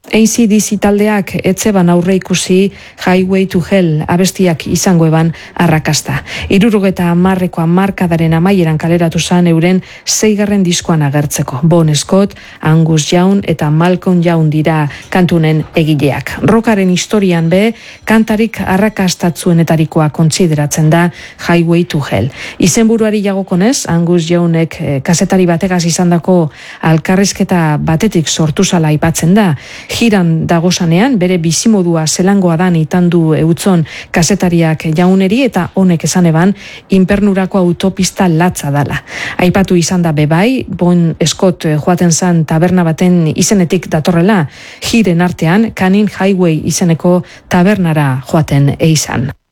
AC/DC taldeak etzeban aurre ikusi Highway to Hell abestiak izango eban arrakasta. 70ko hamarkadaren amaieran kaleratu zan euren 6. diskoan agertzeko. Bon Scott, Angus Young eta Malcolm Young dira kantunen egileak. Rockaren historian be, kantarik arrakastatzuenetarikoa kontsideratzen da Highway to Hell. Izenburuari jagokonez, Angus Youngek kazetari bategaz izandako alkarrizketa batetik sortu zala aipatzen da. Jiran dagozanean, bere bizimodua zelangoa dan itandu eutzon kazetariak jauneri eta honek esan eban inpernurako autopista latza dala. Aipatu izan da bebai, Bon Scott joaten zan taberna baten izenetik datorrela, jiren artean Canning Highway izeneko tabernara joaten eizan.